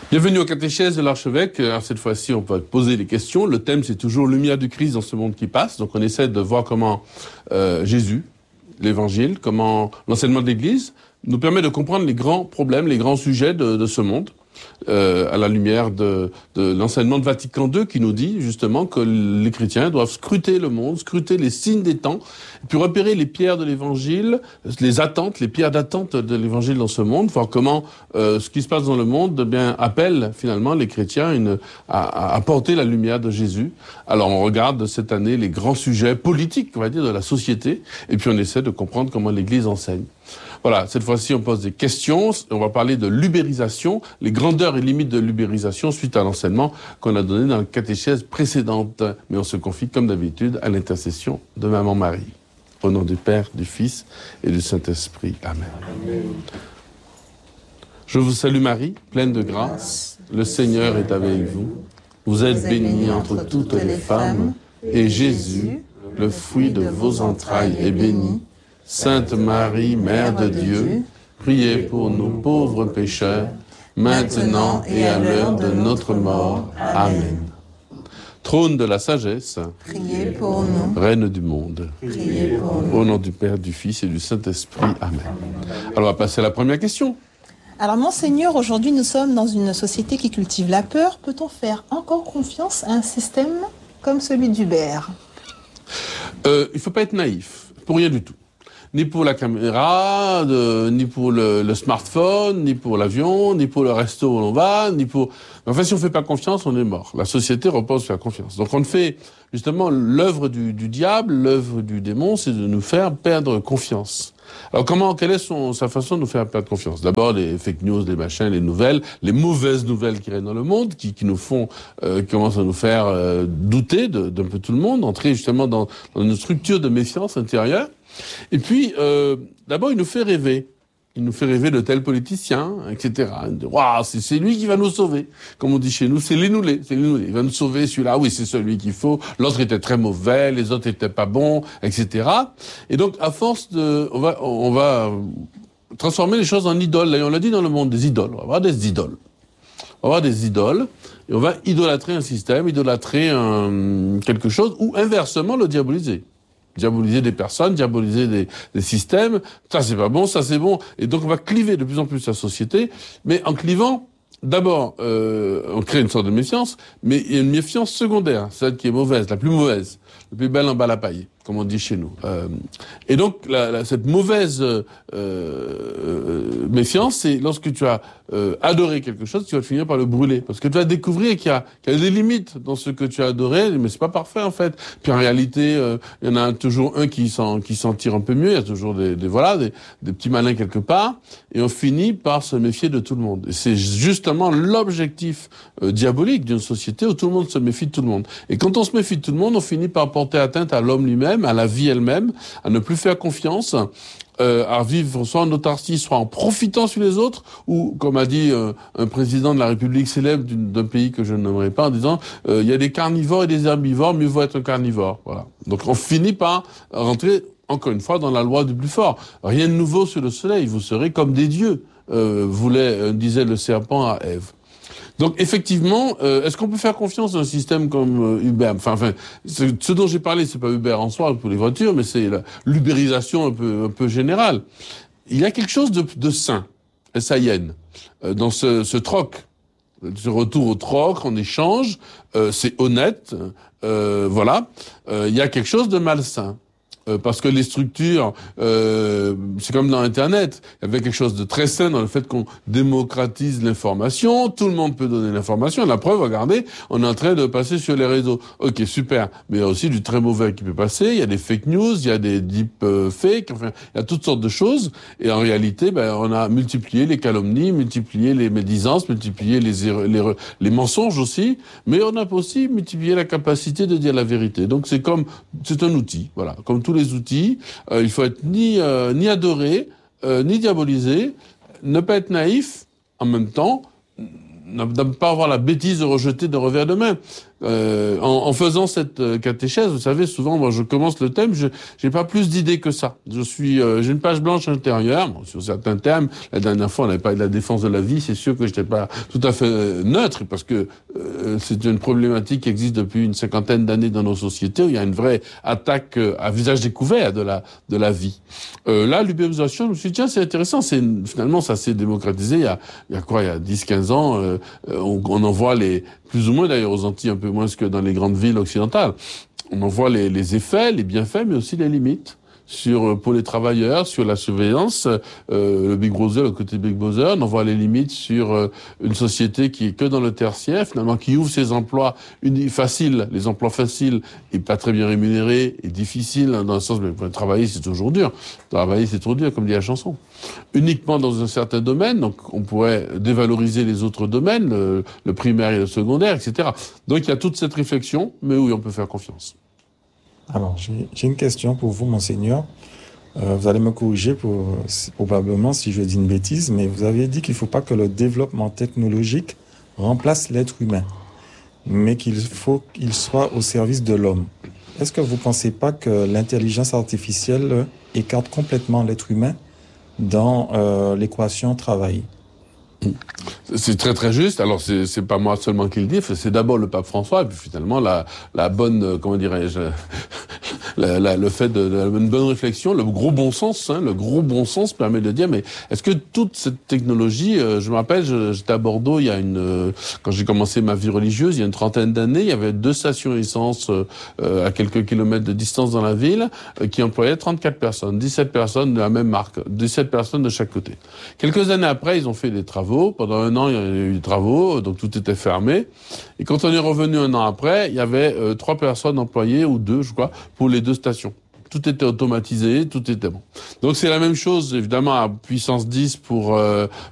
Bienvenue au catéchèse de l'archevêque. Alors cette fois-ci, on va poser des questions. Le thème, c'est toujours lumière du Christ dans ce monde qui passe. Donc on essaie de voir comment Jésus, l'évangile, comment l'enseignement de l'Église nous permet de comprendre les grands problèmes, les grands sujets de ce monde. À la lumière de l'enseignement de Vatican II qui nous dit justement que les chrétiens doivent scruter le monde, scruter les signes des temps, et puis repérer les pierres de l'évangile, les attentes, les pierres d'attente de l'évangile dans ce monde, voir comment ce qui se passe dans le monde appelle finalement les chrétiens à porter la lumière de Jésus. Alors on regarde cette année les grands sujets politiques, on va dire, de la société, et puis on essaie de comprendre comment l'Église enseigne. Voilà, cette fois-ci, on pose des questions. On va parler de l'ubérisation, les grandeurs et limites de l'ubérisation suite à l'enseignement qu'on a donné dans la catéchèse précédente. Mais on se confie, comme d'habitude, à l'intercession de Maman Marie. Au nom du Père, du Fils et du Saint-Esprit. Amen. Amen. Je vous salue Marie, pleine de grâce. Le Seigneur est avec vous. Vous êtes bénie entre toutes les femmes. Et Jésus, le fruit de vos entrailles, est béni. Sainte Marie, Mère de Dieu, priez pour nous pauvres pécheurs, maintenant et à l'heure de notre mort. Amen. Trône de la sagesse, priez pour nous. Reine du monde, priez pour nous. Au nom du Père, du Fils et du Saint-Esprit. Amen. Alors on va passer à la première question. Alors Monseigneur, aujourd'hui nous sommes dans une société qui cultive la peur. Peut-on faire encore confiance à un système comme celui d'Uber ? Il ne faut pas être naïf, pour rien du tout. Ni pour la caméra, ni pour le smartphone, ni pour l'avion, ni pour le resto où l'on va, ni pour... Enfin, si on ne fait pas confiance, on est mort. La société repose sur la confiance. Donc on fait, justement, l'œuvre du diable, l'œuvre du démon, c'est de nous faire perdre confiance. Alors quelle est sa façon de nous faire perdre confiance ? D'abord, les fake news, les machins, les nouvelles, les mauvaises nouvelles qui règnent dans le monde, qui nous font, qui commencent à nous faire douter d'un peu tout le monde, entrer justement dans une structure de méfiance intérieure. Et puis, d'abord, il nous fait rêver. Il nous fait rêver de tels politiciens, etc. Waouh, c'est lui qui va nous sauver. Comme on dit chez nous, c'est l'inoulé. Il va nous sauver, celui-là. Oui, c'est celui qu'il faut. L'autre était très mauvais, les autres étaient pas bons, etc. Et donc, à force on va transformer les choses en idoles. Là, on l'a dit dans le monde, des idoles. On va avoir des idoles. On va avoir des idoles. Et on va idolâtrer un système, idolâtrer quelque chose, ou inversement le diaboliser. Diaboliser des personnes, diaboliser des systèmes, ça c'est pas bon, ça c'est bon. Et donc on va cliver de plus en plus la société, mais en clivant, d'abord, on crée une sorte de méfiance, mais il y a une méfiance secondaire, celle qui est mauvaise, la plus mauvaise, la plus belle en bas la paille, comme on dit chez nous. Et donc cette mauvaise méfiance, c'est lorsque tu as adoré quelque chose, tu vas finir par le brûler, parce que tu vas découvrir qu'il y a des limites dans ce que tu as adoré, mais c'est pas parfait en fait. Puis en réalité, il y en a toujours un qui s'en tire un peu mieux. Il y a toujours des petits malins quelque part, et on finit par se méfier de tout le monde. Et c'est justement l'objectif diabolique d'une société où tout le monde se méfie de tout le monde. Et quand on se méfie de tout le monde, on finit par porter atteinte à l'homme lui-même, à la vie elle-même, à ne plus faire confiance. À vivre soit en autarcie, soit en profitant sur les autres, ou comme a dit un président de la République célèbre d'un pays que je ne nommerai pas, en disant il y a des carnivores et des herbivores, mieux vaut être un carnivore. Voilà. Donc on finit par rentrer encore une fois dans la loi du plus fort. Rien de nouveau sous le soleil, vous serez comme des dieux, disait le serpent à Ève. Donc effectivement, est-ce qu'on peut faire confiance à un système comme Uber ? Enfin, ce dont j'ai parlé, c'est pas Uber en soi pour les voitures, mais c'est l'ubérisation un peu générale. Il y a quelque chose de sain, S-A-I-N, dans ce troc, ce retour au troc, en échange, c'est honnête, voilà. Il y a quelque chose de malsain. Parce que les structures, c'est comme dans Internet, il y avait quelque chose de très sain dans le fait qu'on démocratise l'information, tout le monde peut donner l'information, la preuve, regardez, on est en train de passer sur les réseaux. Ok, super, mais il y a aussi du très mauvais qui peut passer, il y a des fake news, il y a des deep fakes, enfin, il y a toutes sortes de choses, et en réalité, on a multiplié les calomnies, multiplié les médisances, multiplié les mensonges aussi, mais on a aussi multiplié la capacité de dire la vérité. Donc c'est un outil, voilà, comme tous les outils, il faut être ni adoré, ni diabolisé, ne pas être naïf, en même temps, ne pas avoir la bêtise de rejeter de revers de main. En faisant cette catéchèse, vous savez, souvent, moi, je commence le thème, j'ai pas plus d'idées que ça. J'ai une page blanche intérieure, bon, sur certains thèmes. La dernière fois, on avait parlé de la défense de la vie. C'est sûr que j'étais pas tout à fait neutre, parce que c'est une problématique qui existe depuis une cinquantaine d'années dans nos sociétés, où il y a une vraie attaque à visage découvert de la vie. Là, l'ubérisation, je me suis dit, tiens, c'est intéressant. Finalement, ça s'est démocratisé il y a 10-15 ans. On en voit plus ou moins d'ailleurs aux Antilles, un peu moins que dans les grandes villes occidentales. On en voit les effets, les bienfaits, mais aussi les limites pour les travailleurs, sur la surveillance, le Big Brother, le côté Big Brother. On en voit les limites sur une société qui est que dans le tertiaire, finalement, qui ouvre ses emplois faciles, les emplois faciles et pas très bien rémunérés et difficiles, dans le sens, mais travailler, c'est toujours dur. Travailler, c'est trop dur, comme dit la chanson. Uniquement dans un certain domaine, donc on pourrait dévaloriser les autres domaines, le primaire et le secondaire, etc. Donc il y a toute cette réflexion, mais oui, on peut faire confiance. Alors, j'ai une question pour vous, monseigneur. Vous allez me corriger probablement si je dis une bêtise, mais vous avez dit qu'il ne faut pas que le développement technologique remplace l'être humain, mais qu'il faut qu'il soit au service de l'homme. Est-ce que vous ne pensez pas que l'intelligence artificielle écarte complètement l'être humain dans l'équation travail? C'est très très juste. Alors c'est pas moi seulement qui le dis, c'est d'abord le pape François et puis finalement la bonne, comment dirais-je, le fait une bonne réflexion, le gros bon sens, le gros bon sens permet de dire mais est-ce que toute cette technologie, je me rappelle, j'étais à Bordeaux quand j'ai commencé ma vie religieuse il y a une trentaine d'années, il y avait 2 stations essence à quelques kilomètres de distance dans la ville qui employaient 34 personnes, 17 personnes de la même marque, 17 personnes de chaque côté. Quelques années après, ils ont fait des travaux. Pendant 1 an, il y a eu des travaux, donc tout était fermé. Et quand on est revenu 1 an après, il y avait 3 personnes employées, ou 2, je crois, pour les 2 stations. Tout était automatisé, tout était bon. Donc c'est la même chose, évidemment, à puissance 10 pour